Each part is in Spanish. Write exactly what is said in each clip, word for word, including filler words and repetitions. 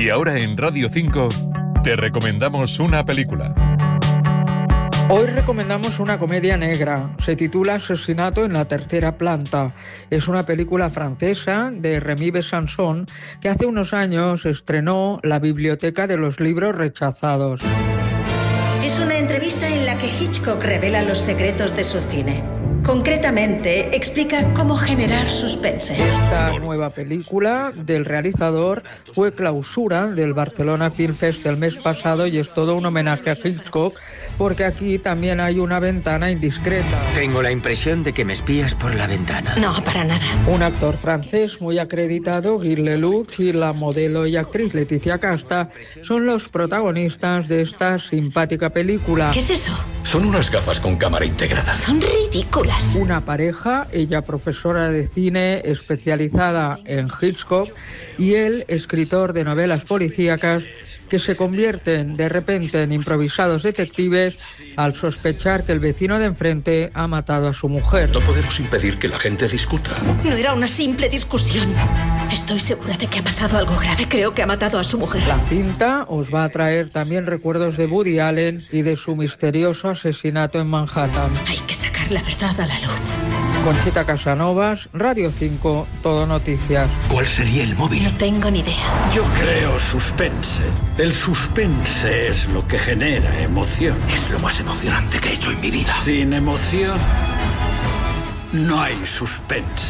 Y ahora en Radio cinco te recomendamos una película. Hoy recomendamos una comedia negra. Se titula Asesinato en la tercera planta. Es una película francesa de Rémy Besançon que hace unos años estrenó La biblioteca de los libros rechazados. Es una entrevista en la que Hitchcock revela los secretos de su cine. Concretamente, explica cómo generar suspense. Esta nueva película del realizador fue clausura del Barcelona Film Fest el mes pasado y es todo un homenaje a Hitchcock, porque aquí también hay una ventana indiscreta. Tengo la impresión de que me espías por la ventana. No, para nada. Un actor francés muy acreditado, Guy Lelouch, y la modelo y actriz Leticia Casta son los protagonistas de esta simpática película. ¿Qué es eso? Son unas gafas con cámara integrada. Son ridículas. Una pareja, ella profesora de cine especializada en Hitchcock y él escritor de novelas policíacas, que se convierten de repente en improvisados detectives al sospechar que el vecino de enfrente ha matado a su mujer. No podemos impedir que la gente discuta. No era una simple discusión. Estoy segura de que ha pasado algo grave. Creo que ha matado a su mujer. La cinta os va a traer también recuerdos de Woody Allen y de su misterioso asesinato en Manhattan. Hay que sacar la verdad a la luz. Conchita Casanovas, Radio cinco, Todo Noticias. ¿Cuál sería el móvil? No tengo ni idea. Yo creo suspense. El suspense es lo que genera emoción. Es lo más emocionante que he hecho en mi vida. Sin emoción, no hay suspense.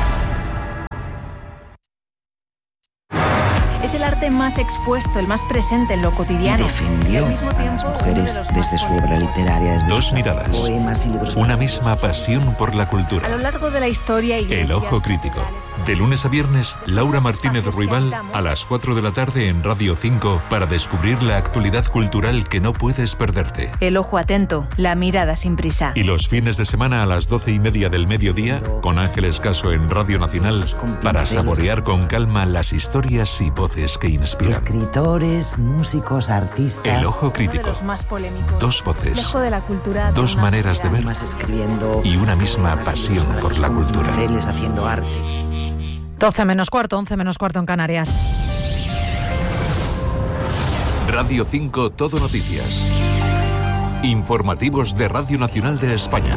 Es el arte más expuesto, el más presente en lo cotidiano. Y defendió al mismo a tiempo, las mujeres uno de los desde más su obra literaria. Desde Dos miradas, poemas y libros una misma pasión por la A cultura. lo largo de la historia, El Ojo Crítico. De lunes a viernes, Laura Martínez Ruibal a las cuatro de la tarde en Radio cinco para descubrir la actualidad cultural que no puedes perderte. El ojo atento, la mirada sin prisa. Y los fines de semana a las doce y media del mediodía, con Ángeles Caso en Radio Nacional, para saborear con calma las historias y voces que inspiran. Escritores, músicos, artistas. El Ojo Crítico. Uno de los más polémicos. Dos voces, Reflejo de la cultura, dos de una maneras de ver Más escribiendo. y una misma pasión por la cultura. Mujeres haciendo arte. doce menos cuarto, once menos cuarto en Canarias. Radio cinco Todo Noticias. Informativos de Radio Nacional de España.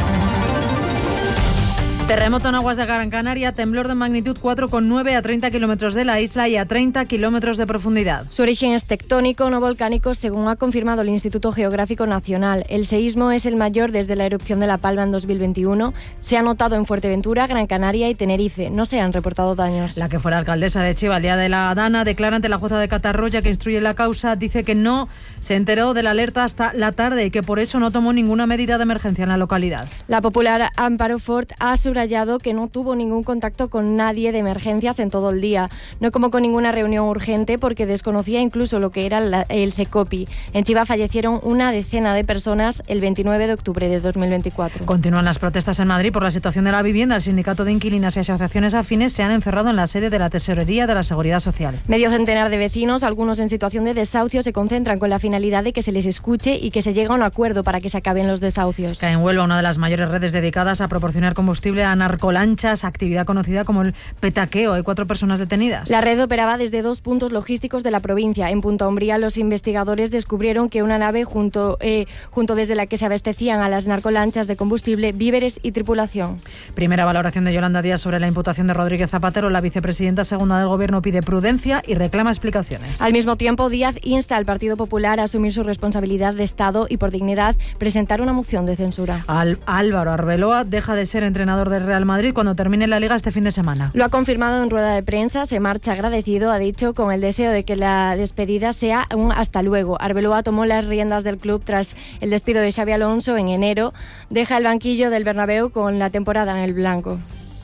Terremoto en aguas de Gran Canaria, temblor de magnitud cuatro coma nueve a treinta kilómetros de la isla y a treinta kilómetros de profundidad. Su origen es tectónico, no volcánico, según ha confirmado el Instituto Geográfico Nacional. El seísmo es el mayor desde la erupción de La Palma en dos mil veintiuno. Se ha notado en Fuerteventura, Gran Canaria y Tenerife. No se han reportado daños. La que fuera alcaldesa de Chiva el día de la Dana declara ante la jueza de Catarroya que instruye la causa, dice que no se enteró de la alerta hasta la tarde y que por eso no tomó ninguna medida de emergencia en la localidad. La popular Amparo Fort ha subrayado que no tuvo ningún contacto con nadie de emergencias en todo el día. No convocó ninguna reunión urgente porque desconocía incluso lo que era la, el CECOPI. En Chiva fallecieron una decena de personas el veintinueve de octubre de dos mil veinticuatro. Continúan las protestas en Madrid por la situación de la vivienda. El sindicato de inquilinas y asociaciones afines se han encerrado en la sede de la Tesorería de la Seguridad Social. Medio centenar de vecinos, algunos en situación de desahucio, se concentran con la finalidad de que se les escuche y que se llegue a un acuerdo para que se acaben los desahucios. Cae en Huelva una de las mayores redes dedicadas a proporcionar combustible a narcolanchas, actividad conocida como el petaqueo. Hay cuatro personas detenidas. La red operaba desde dos puntos logísticos de la provincia. En Punta Umbría, los investigadores descubrieron que una nave junto, eh, junto desde la que se abastecían a las narcolanchas de combustible, víveres y tripulación. Primera valoración de Yolanda Díaz sobre la imputación de Rodríguez Zapatero. La vicepresidenta segunda del Gobierno pide prudencia y reclama explicaciones. Al mismo tiempo, Díaz insta al Partido Popular a asumir su responsabilidad de Estado y, por dignidad, presentar una moción de censura. Al Álvaro Arbeloa deja de ser entrenador del Real Madrid cuando termine la Liga este fin de semana. Lo ha confirmado en rueda de prensa, se marcha agradecido, ha dicho, con el deseo de que la despedida sea un hasta luego. Arbeloa tomó las riendas del club tras el despido de Xabi Alonso en enero. Deja el banquillo del Bernabéu con la temporada en el blanco.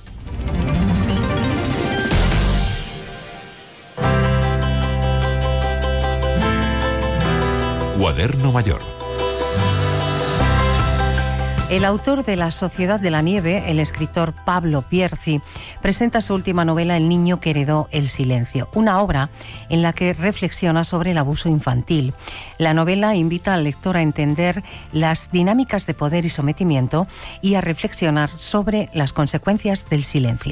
Cuaderno Mayor. El autor de La Sociedad de la Nieve, el escritor Pablo Pierzi, presenta su última novela El niño que heredó el silencio, una obra en la que reflexiona sobre el abuso infantil. La novela invita al lector a entender las dinámicas de poder y sometimiento y a reflexionar sobre las consecuencias del silencio.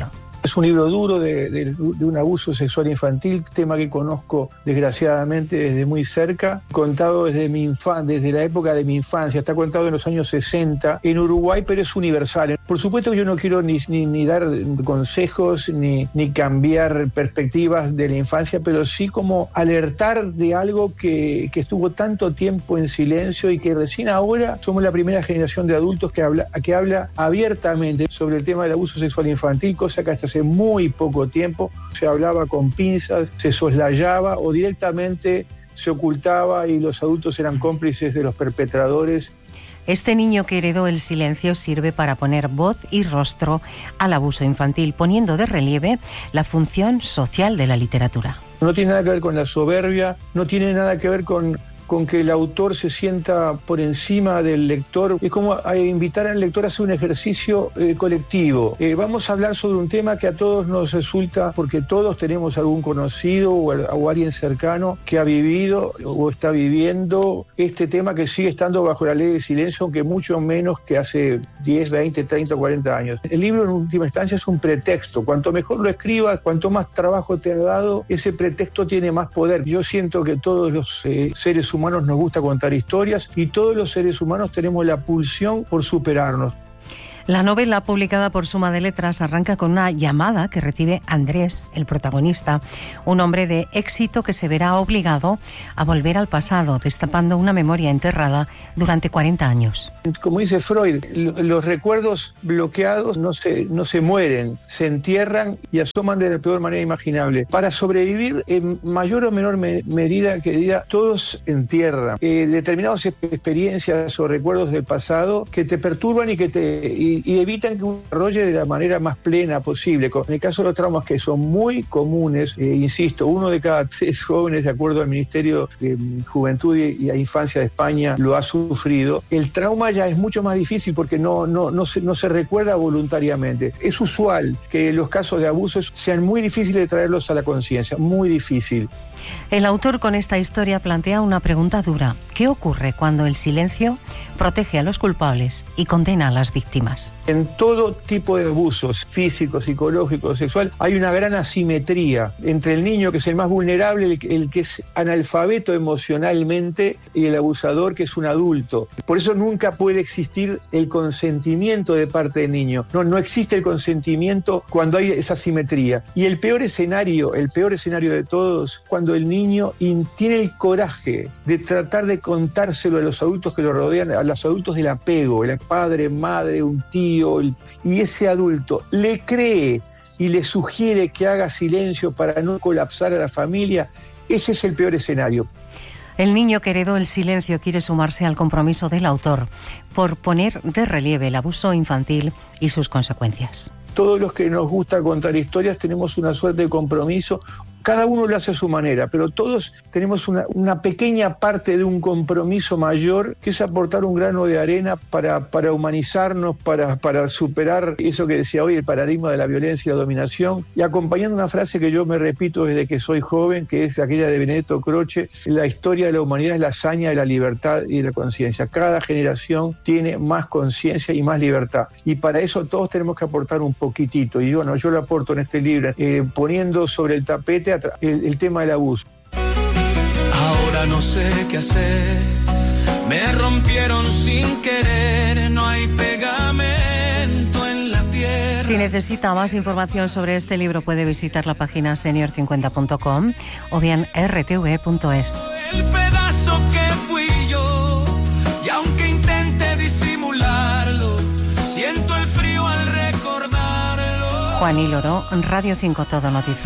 Es un libro duro de, de, de un abuso sexual infantil, tema que conozco desgraciadamente desde muy cerca, contado desde mi infan, desde la época de mi infancia, está contado en los años sesenta en Uruguay, pero es universal. Por supuesto que yo no quiero ni, ni, ni dar consejos ni, ni cambiar perspectivas de la infancia, pero sí como alertar de algo que, que estuvo tanto tiempo en silencio y que recién ahora somos la primera generación de adultos que habla, que habla abiertamente sobre el tema del abuso sexual infantil, cosa que hasta hace muy poco tiempo se hablaba con pinzas, se soslayaba o directamente se ocultaba y los adultos eran cómplices de los perpetradores. Este niño que heredó el silencio sirve para poner voz y rostro al abuso infantil, poniendo de relieve la función social de la literatura. No tiene nada que ver con la soberbia, no tiene nada que ver con, con que el autor se sienta por encima del lector. Es como invitar al lector a hacer un ejercicio eh, colectivo. Eh, vamos a hablar sobre un tema que a todos nos resulta, porque todos tenemos algún conocido o, o alguien cercano que ha vivido o está viviendo este tema que sigue estando bajo la ley del silencio, aunque mucho menos que hace diez, veinte, treinta, cuarenta años. El libro en última instancia es un pretexto. Cuanto mejor lo escribas, cuanto más trabajo te ha dado, ese pretexto tiene más poder. Yo siento que todos los eh, seres humanos nos gusta contar historias y todos los seres humanos tenemos la pulsión por superarnos. La novela, publicada por Suma de Letras, arranca con una llamada que recibe Andrés, el protagonista, un hombre de éxito que se verá obligado a volver al pasado, destapando una memoria enterrada durante cuarenta años. Como dice Freud, los recuerdos bloqueados no se, no se mueren, se entierran y asoman de la peor manera imaginable. Para sobrevivir, en mayor o menor me, medida, querida, todos entierran eh, determinadas experiencias o recuerdos del pasado que te perturban y que te... Y, y evitan que uno desarrolle de la manera más plena posible. En el caso de los traumas, que son muy comunes, eh, insisto, uno de cada tres jóvenes, de acuerdo al Ministerio de Juventud y a Infancia de España, lo ha sufrido. El trauma ya es mucho más difícil porque no, no, no, se, no se recuerda voluntariamente. Es usual que los casos de abusos sean muy difíciles de traerlos a la conciencia, muy difícil. El autor con esta historia plantea una pregunta dura. ¿Qué ocurre cuando el silencio protege a los culpables y condena a las víctimas? En todo tipo de abusos, físico, psicológico, sexual, hay una gran asimetría entre el niño, que es el más vulnerable, el, el que es analfabeto emocionalmente, y el abusador, que es un adulto. Por eso nunca puede existir el consentimiento de parte del niño. No, no existe el consentimiento cuando hay esa asimetría. Y el peor escenario, el peor escenario de todos, cuando el niño tiene el coraje de tratar de contárselo a los adultos que lo rodean, a los adultos del apego, el padre, madre, un tío, el, y ese adulto le cree y le sugiere que haga silencio para no colapsar a la familia. Ese es el peor escenario. El niño que heredó el silencio quiere sumarse al compromiso del autor por poner de relieve el abuso infantil y sus consecuencias. Todos los que nos gusta contar historias tenemos una suerte de compromiso. Cada uno lo hace a su manera, pero todos tenemos una, una pequeña parte de un compromiso mayor, que es aportar un grano de arena para, para humanizarnos, para, para superar eso que decía hoy, el paradigma de la violencia y la dominación, y acompañando una frase que yo me repito desde que soy joven, que es aquella de Benedetto Croce: la historia de la humanidad es la hazaña de la libertad y de la conciencia. Cada generación tiene más conciencia y más libertad, y para eso todos tenemos que aportar un poquitito, y yo, no, yo lo aporto en este libro, eh, poniendo sobre el tapete El, el tema del abuso. Ahora no sé qué hacer, me rompieron sin querer, no hay pegamento en la tierra. Si necesita más información sobre este libro puede visitar la página senior cincuenta punto com o bien r t v punto es. El pedazo que fui yo, y aunque intente disimularlo, siento el frío al recordarlo. Juan y Loro, Radio cinco Todo Noticias.